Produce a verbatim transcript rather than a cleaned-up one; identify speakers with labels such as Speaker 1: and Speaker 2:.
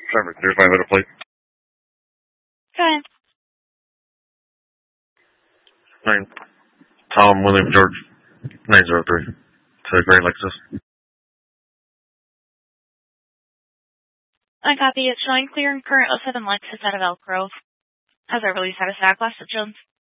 Speaker 1: Trevor, there's my little plate.
Speaker 2: Okay.
Speaker 1: Nine. Tom William George. Nine zero three. To Grand Lexus.
Speaker 2: I copy. It's showing clear and current oh seven Lexus out of Elk Grove. Has our release out of stock last at Jones?